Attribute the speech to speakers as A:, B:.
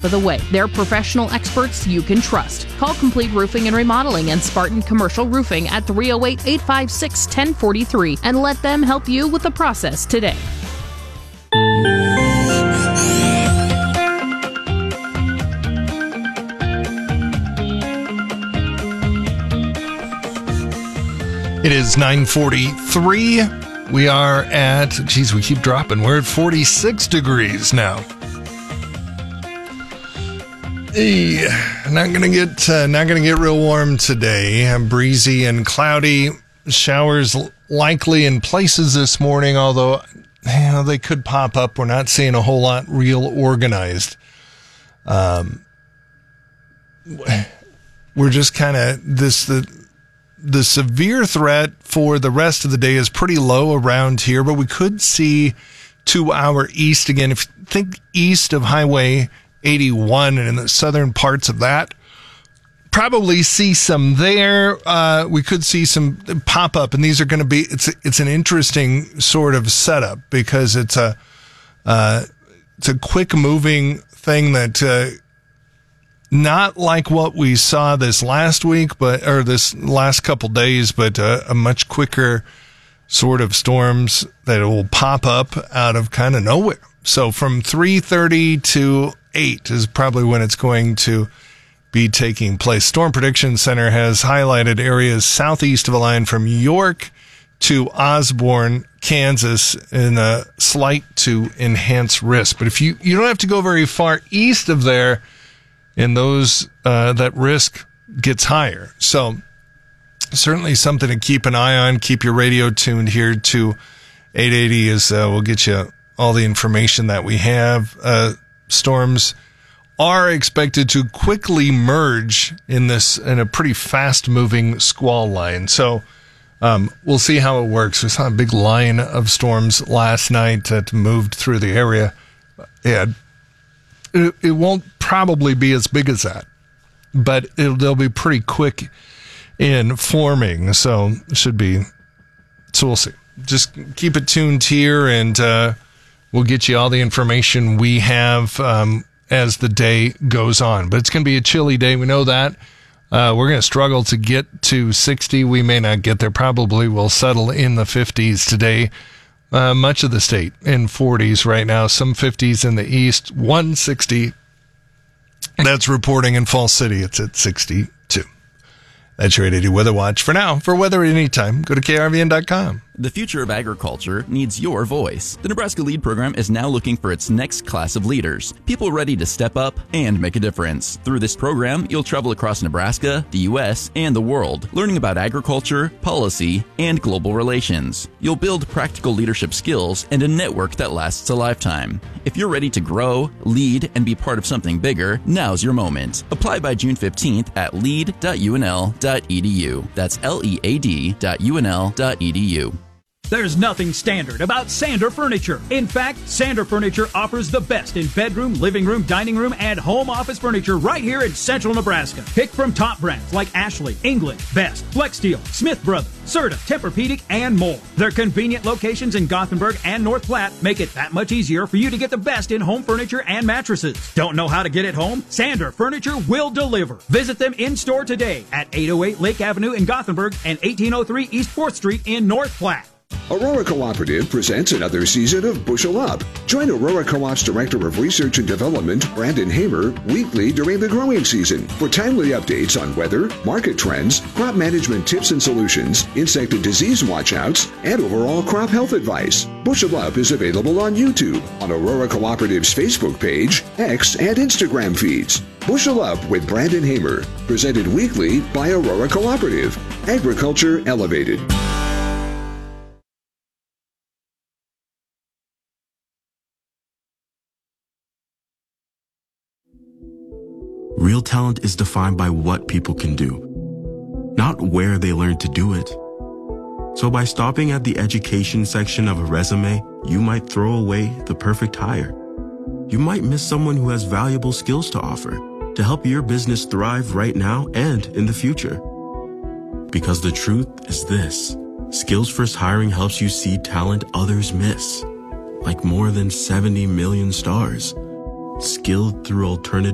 A: of the way. They're professional experts you can trust. Call Complete Roofing and Remodeling and Spartan Commercial Roofing at 308-856-1043 and let them help you with the process today.
B: It is 9:43. We are at, we keep dropping. We're at 46 degrees now. Not gonna get real warm today. Breezy and cloudy. Showers likely in places this morning, although they could pop up. We're not seeing a whole lot real organized. We're just kind of the severe threat for the rest of the day is pretty low around here, but we could see to our east again. If you think east of Highway 81 and in the southern parts of that, probably see some there. We could see some pop up, and these are going to be, it's an interesting sort of setup because it's a quick moving thing that, not like what we saw this last week, or this last couple days, but a much quicker sort of storms that will pop up out of kind of nowhere. So from 3:30 to 8 is probably when it's going to be taking place. Storm Prediction Center has highlighted areas southeast of a line from York to Osborne, Kansas, in a slight to enhanced risk. But if you don't have to go very far east of there, and those, that risk gets higher. So certainly something to keep an eye on. Keep your radio tuned here to 880 as we'll get you all the information that we have. Storms are expected to quickly merge in a pretty fast moving squall line. So, we'll see how it works. We saw a big line of storms last night that moved through the area. Yeah. It won't probably be as big as that, but they'll be pretty quick in forming. So we'll see. Just keep it tuned here, and we'll get you all the information we have as the day goes on. But it's going to be a chilly day. We know that. We're going to struggle to get to 60. We may not get there. Probably will settle in the 50s today. Much of the state in 40s right now, some 50s in the east, 160. That's reporting in Falls City. It's at 62. That's your 880 Weather Watch. For now, for weather at any time, go to krvn.com.
C: The future of agriculture needs your voice. The Nebraska LEAD program is now looking for its next class of leaders, people ready to step up and make a difference. Through this program, you'll travel across Nebraska, the U.S., and the world, learning about agriculture, policy, and global relations. You'll build practical leadership skills and a network that lasts a lifetime. If you're ready to grow, lead, and be part of something bigger, now's your moment. Apply by June 15th at lead.unl.edu. That's lead.unl.edu.
D: There's nothing standard about Sander Furniture. In fact, Sander Furniture offers the best in bedroom, living room, dining room, and home office furniture right here in central Nebraska. Pick from top brands like Ashley, England, Best, Flexsteel, Smith Brothers, Serta, Tempur-Pedic, and more. Their convenient locations in Gothenburg and North Platte make it that much easier for you to get the best in home furniture and mattresses. Don't know how to get it home? Sander Furniture will deliver. Visit them in-store today at 808 Lake Avenue in Gothenburg and 1803 East 4th Street in North Platte.
E: Aurora Cooperative presents another season of Bushel Up. Join Aurora Co-op's Director of Research and Development, Brandon Hamer, weekly during the growing season for timely updates on weather, market trends, crop management tips and solutions, insect and disease watchouts, and overall crop health advice. Bushel Up is available on YouTube, on Aurora Cooperative's Facebook page, X, and Instagram feeds. Bushel Up with Brandon Hamer, presented weekly by Aurora Cooperative. Agriculture Elevated.
F: Real talent is defined by what people can do, not where they learn to do it. So by stopping at the education section of a resume, you might throw away the perfect hire. You might miss someone who has valuable skills to offer to help your business thrive right now and in the future. Because the truth is this: Skills First Hiring helps you see talent others miss, like more than 70 million stars, skilled through alternative